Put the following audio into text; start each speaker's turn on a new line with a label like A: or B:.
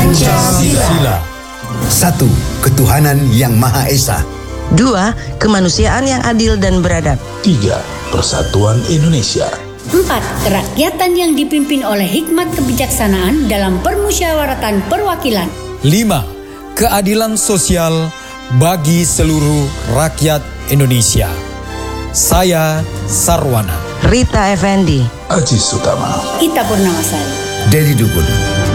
A: Pancasila.
B: 1. Ketuhanan yang Maha Esa.
C: 2. Kemanusiaan yang adil dan beradab.
A: 3. Persatuan Indonesia.
D: 4. Kerakyatan yang dipimpin oleh hikmat kebijaksanaan dalam permusyawaratan perwakilan.
E: 5. Keadilan sosial bagi seluruh rakyat Indonesia. Saya Sarwana.
C: Rita Effendi.
A: Aziz Utama.
D: Ita Purnamasari.
B: Dedi Dukun.